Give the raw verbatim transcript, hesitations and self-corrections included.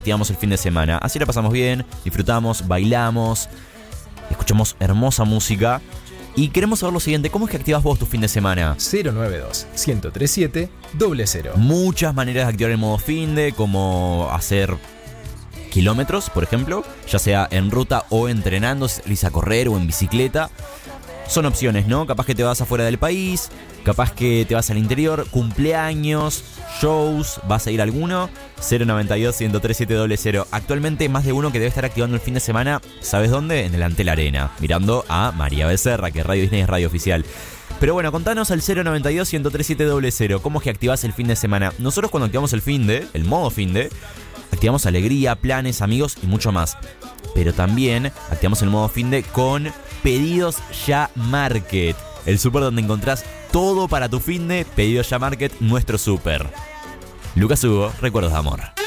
activamos el fin de semana. Así la pasamos bien, disfrutamos, bailamos, escuchamos hermosa música. Y queremos saber lo siguiente, ¿cómo es que activas vos tu fin de semana? cero nueve dos, uno tres siete, cero cero. Muchas maneras de activar el modo finde, como hacer kilómetros, por ejemplo, ya sea en ruta o entrenando, si salís a correr o en bicicleta. Son opciones, ¿no? Capaz que te vas afuera del país, capaz que te vas al interior, cumpleaños, shows, ¿vas a ir a alguno? cero nueve dos, uno tres siete, cero cero. Actualmente más de uno que debe estar activando el fin de semana, ¿sabes dónde? En el Antel Arena, mirando a María Becerra, que Radio Disney es radio oficial. Pero bueno, contanos al cero nueve dos, uno tres siete, cero cero, ¿cómo es que activás el fin de semana? Nosotros cuando activamos el finde, el modo finde, activamos alegría, planes, amigos y mucho más. Pero también activamos el modo finde con Pedidos Ya Market, el súper donde encontrás todo para tu finde. Pedidos Ya Market, nuestro súper. Lucas Hugo, recuerdos de amor.